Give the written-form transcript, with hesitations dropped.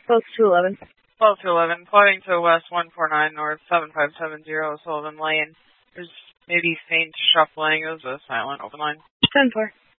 Close to 11. 12 to 11, plotting to west 149 north 7570 Sullivan Lane. There's maybe faint shuffling. It was a silent open line. 10-4.